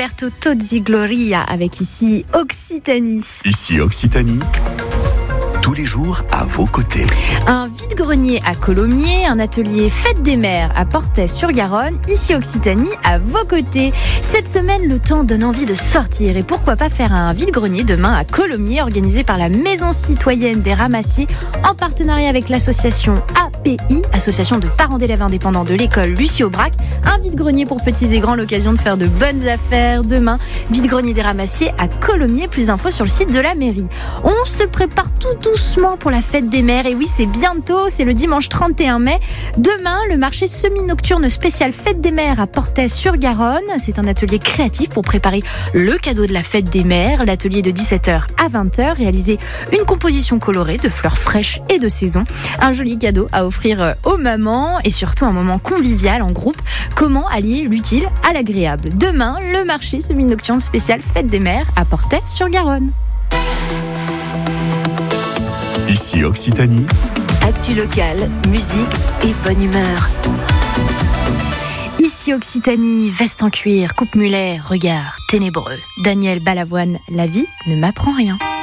Roberto Tozzi Gloria avec ici Occitanie. Ici Occitanie, tous les jours à vos côtés. Un vide-grenier à Colomiers, un atelier Fête des Mères à Portet-sur-Garonne, ici Occitanie à vos côtés. Cette semaine, le temps donne envie de sortir et pourquoi pas faire un vide-grenier demain à Colomiers organisé par la Maison citoyenne des Ramassiers en partenariat avec l'association API, association de parents d'élèves indépendants de l'école Lucie Aubrac. Un vide-grenier pour petits et grands, l'occasion de faire de bonnes affaires demain. Vide-grenier des Ramassiers à Colomiers, plus d'infos sur le site de la mairie. On se prépare tout doucement pour la Fête des Mères et oui, c'est bientôt, c'est le dimanche 31 mai. Demain, le marché semi-nocturne spécial Fête des Mères à Portet-sur-Garonne. C'est un atelier créatif pour préparer le cadeau de la Fête des Mères. L'atelier de 17h à 20h, réaliser une composition colorée de fleurs fraîches et de saison. Un joli cadeau à offrir aux mamans et surtout un moment convivial en groupe. Comment allier l'utile à l'agréable? Demain, le marché semi-nocturne spécial Fête des Mères à Portet-sur-Garonne. Ici Occitanie. Actu locale, musique et bonne humeur. Ici Occitanie, veste en cuir, coupe mulet, regard ténébreux. Daniel Balavoine, la vie ne m'apprend rien.